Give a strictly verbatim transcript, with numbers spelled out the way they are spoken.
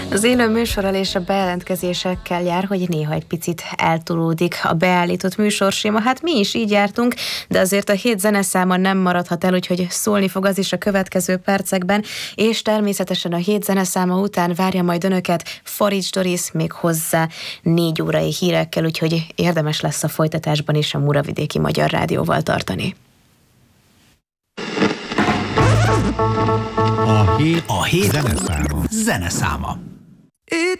Az élő műsorral és a bejelentkezésekkel jár, hogy néha egy picit eltolódik a beállított műsorséma. Hát mi is így jártunk, de azért a hét zeneszáma nem maradhat el, úgyhogy szólni fog az is a következő percekben, és természetesen a hét zeneszáma után várja majd önöket Farics Doris még hozzá négy órai hírekkel, úgyhogy érdemes lesz a folytatásban is a Muravidéki Magyar Rádióval tartani. A hét, a hét zeneszáma. zeneszáma.